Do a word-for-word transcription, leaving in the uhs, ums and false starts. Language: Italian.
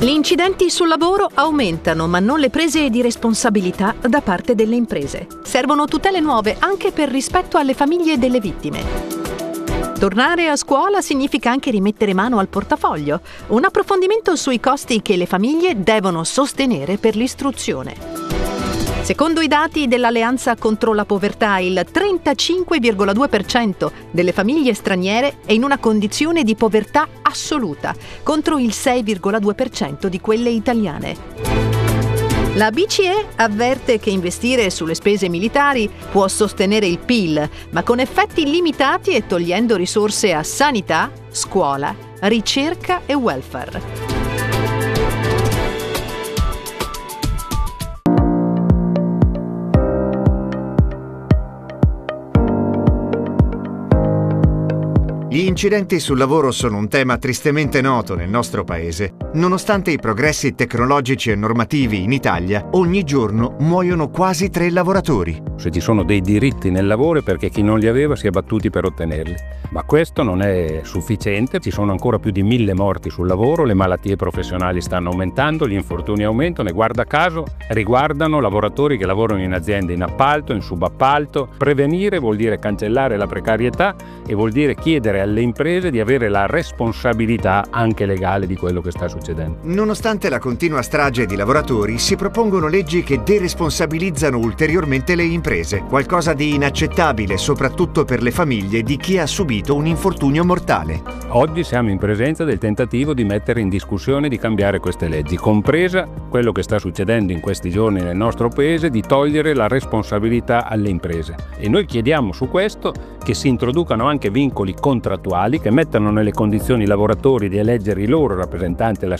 Gli incidenti sul lavoro aumentano, ma non le prese di responsabilità da parte delle imprese. Servono tutele nuove anche per rispetto alle famiglie delle vittime. Tornare a scuola significa anche rimettere mano al portafoglio. Un approfondimento sui costi che le famiglie devono sostenere per l'istruzione. Secondo i dati dell'Alleanza contro la povertà, il trentacinque virgola due per cento delle famiglie straniere è in una condizione di povertà assoluta, contro il sei virgola due per cento di quelle italiane. La B C E avverte che investire sulle spese militari può sostenere il P I L, ma con effetti limitati e togliendo risorse a sanità, scuola, ricerca e welfare. Gli incidenti sul lavoro sono un tema tristemente noto nel nostro paese. Nonostante i progressi tecnologici e normativi in Italia, ogni giorno muoiono quasi tre lavoratori. Se ci sono dei diritti nel lavoro è perché chi non li aveva si è battuti per ottenerli. Ma questo non è sufficiente, ci sono ancora più di mille morti sul lavoro, le malattie professionali stanno aumentando, gli infortuni aumentano e guarda caso riguardano lavoratori che lavorano in aziende in appalto, in subappalto. Prevenire vuol dire cancellare la precarietà e vuol dire chiedere alle imprese di avere la responsabilità anche legale di quello che sta succedendo. Nonostante la continua strage di lavoratori, si propongono leggi che deresponsabilizzano ulteriormente le imprese, qualcosa di inaccettabile soprattutto per le famiglie di chi ha subito un infortunio mortale. Oggi siamo in presenza del tentativo di mettere in discussione di cambiare queste leggi, compresa quello che sta succedendo in questi giorni nel nostro paese di togliere la responsabilità alle imprese. E noi chiediamo su questo che si introducano anche vincoli contrattuali che mettano nelle condizioni i lavoratori di eleggere i loro rappresentanti alla